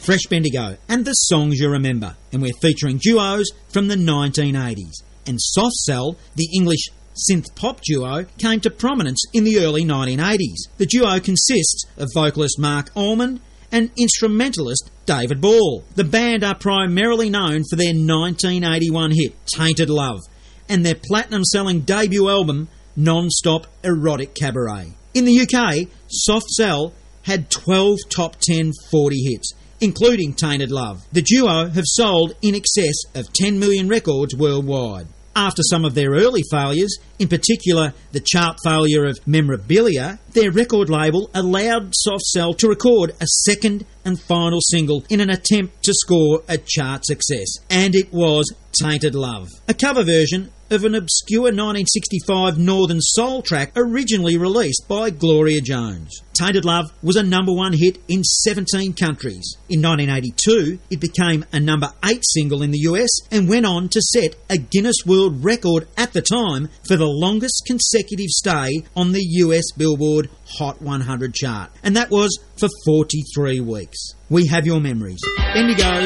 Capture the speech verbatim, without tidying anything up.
Fresh Bendigo and the songs you remember. And we're featuring duos from the nineteen eighties. And Soft Cell, the English synth-pop duo, came to prominence in the early nineteen eighties. The duo consists of vocalist Mark Allman and instrumentalist David Ball. The band are primarily known for their nineteen eighty-one hit, Tainted Love, and their platinum-selling debut album, Non-Stop Erotic Cabaret. In the U K, Soft Cell had twelve top ten forty hits, including Tainted Love. The duo have sold in excess of ten million records worldwide. After some of their early failures, in particular the chart failure of Memorabilia, their record label allowed Soft Cell to record a second and final single in an attempt to score a chart success, and it was Tainted Love, a cover version of an obscure nineteen sixty-five Northern Soul track originally released by Gloria Jones. Tainted Love was a number one hit in seventeen countries. In nineteen eighty-two, it became a number eight single in the U S and went on to set a Guinness World Record at the time for the longest consecutive stay on the U S Billboard Hot one hundred chart, and that was for forty-three weeks. We have your memories. Bendigo